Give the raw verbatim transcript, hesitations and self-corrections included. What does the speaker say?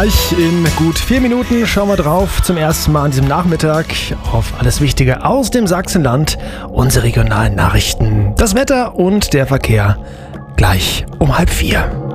Gleich in gut vier Minuten schauen wir drauf zum ersten Mal an diesem Nachmittag auf alles Wichtige aus dem Sachsenland, unsere regionalen Nachrichten, das Wetter und der Verkehr gleich um halb vier.